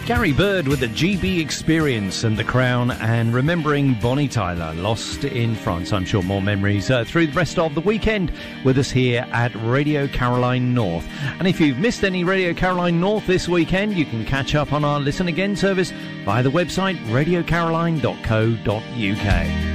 Gary Bird with the GB Experience and The Crown, and remembering Bonnie Tyler, Lost in France. I'm sure more memories through the rest of the weekend with us here at Radio Caroline North. And if you've missed any Radio Caroline North this weekend, you can catch up on our Listen Again service via the website radiocaroline.co.uk.